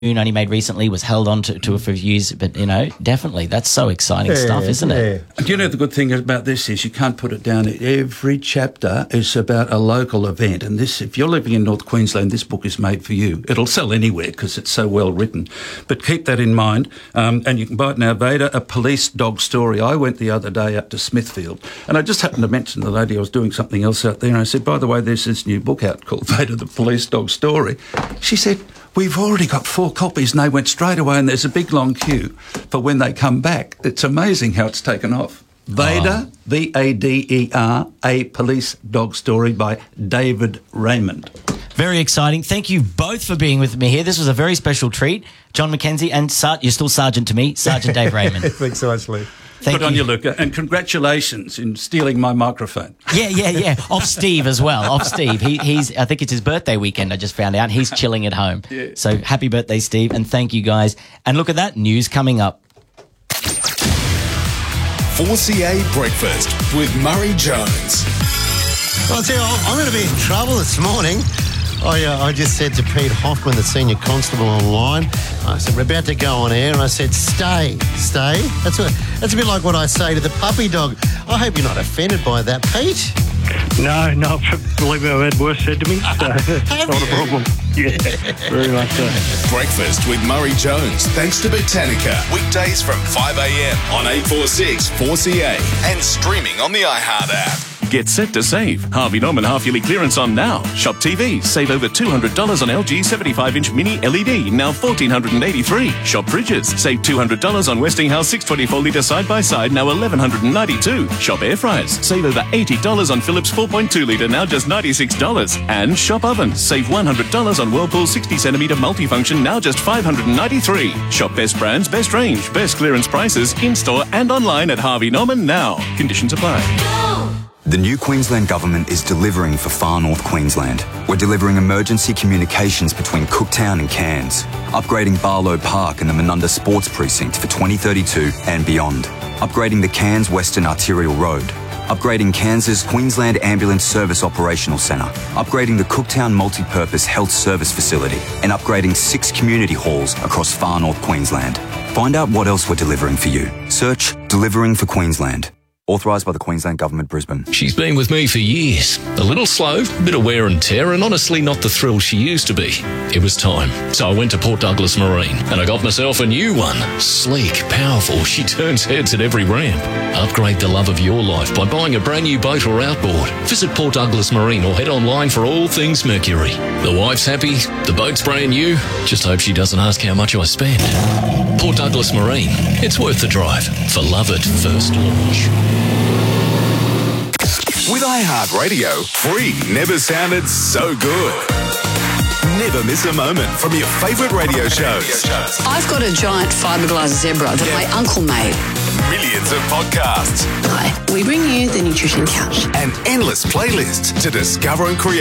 only made recently was held on to a few years, but, definitely, that's so exciting stuff, isn't it? And the good thing about this is you can't put it down. Every chapter is about a local event, and this, if you're living in North Queensland, this book is made for you. It'll sell anywhere because it's so well written. But keep that in mind, and you can buy it now, Vader, A Police Dog Story. I went the other day up to Smithfield, and I just happened to mention to the lady I was doing something else out there, and I said, by the way, there's this new book out called Vader, The Police Dog Story. She said, we've already got 4 copies, and they went straight away, and there's a big long queue for when they come back. It's amazing how it's taken off. Vader, Vader, A Police Dog Story by David Raymond. Very exciting. Thank you both for being with me here. This was a very special treat. John McKenzie and you're still Sergeant to me, Sergeant Dave Raymond. Thanks so much, Lee. Good on you, Luca, and congratulations in stealing my microphone. Yeah. Off Steve as well. Off Steve. He's. I think it's his birthday weekend. I just found out he's chilling at home. Yeah. So happy birthday, Steve, and thank you guys. And look at that news coming up. 4CA Breakfast with Murray Jones. Well, I tell you, I'm going to be in trouble this morning. I just said to Pete Hoffman, the senior constable online, I said, we're about to go on air, and I said, stay. That's a bit like what I say to the puppy dog. I hope you're not offended by that, Pete. No, believe me, I've had worse said to me, so that's not a problem. Yeah, very much so. Breakfast with Murray Jones, thanks to Botanica. Weekdays from 5 a.m. on 846 4CA and streaming on the iHeart app. Get set to save. Harvey Norman half-yearly clearance on now. Shop TVs. Save over $200 on LG 75-inch mini LED, now $1,483. Shop fridges. Save $200 on Westinghouse 624-litre side-by-side, now $1,192. Shop air fryers. Save over $80 on Philips 4.2-litre, now just $96. And shop ovens. Save $100 on Whirlpool 60-centimetre multifunction, now just $593. Shop best brands, best range, best clearance prices, in-store and online at Harvey Norman now. Conditions apply. The new Queensland Government is delivering for far north Queensland. We're delivering emergency communications between Cooktown and Cairns, upgrading Barlow Park and the Menunda Sports Precinct for 2032 and beyond, upgrading the Cairns Western Arterial Road, upgrading Cairns' Queensland Ambulance Service Operational Centre, upgrading the Cooktown Multi-Purpose Health Service Facility, and upgrading 6 community halls across far north Queensland. Find out what else we're delivering for you. Search Delivering for Queensland. Authorised by the Queensland Government, Brisbane. She's been with me for years. A little slow, a bit of wear and tear, and honestly not the thrill she used to be. It was time. So I went to Port Douglas Marine, and I got myself a new one. Sleek, powerful, she turns heads at every ramp. Upgrade the love of your life by buying a brand new boat or outboard. Visit Port Douglas Marine or head online for all things Mercury. The wife's happy, the boat's brand new. Just hope she doesn't ask how much I spent. Port Douglas Marine. It's worth the drive for love at first launch. With iHeartRadio, free never sounded so good. Never miss a moment from your favourite radio shows. I've got a giant fiberglass zebra that my uncle made. Millions of podcasts. Hi, we bring you the Nutrition Couch. And endless playlists to discover and create.